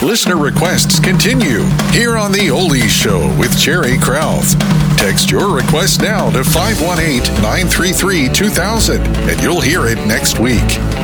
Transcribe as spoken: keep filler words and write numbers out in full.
Listener requests continue here on The Oldies Show with Jerry Krauth. Text your request now to five one eight, nine three three, two thousand and you'll hear it next week.